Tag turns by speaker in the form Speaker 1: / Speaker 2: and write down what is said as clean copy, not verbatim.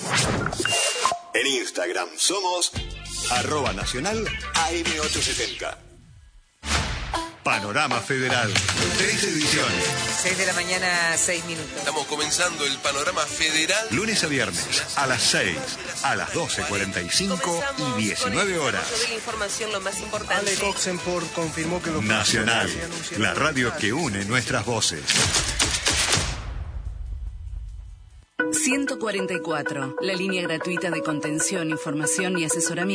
Speaker 1: En Instagram somos @nacional AM870. Panorama Federal, 3 ediciones.
Speaker 2: 6 de la mañana, 6 minutos.
Speaker 3: Estamos comenzando el Panorama Federal.
Speaker 1: Lunes a viernes, a las 6, a las 12:45 y 19 horas.
Speaker 4: De la información, lo más importante.
Speaker 5: Ale Oxenford confirmó que los
Speaker 1: Nacional, la radio que une nuestras voces.
Speaker 6: 144, la línea gratuita de contención, información y asesoramiento.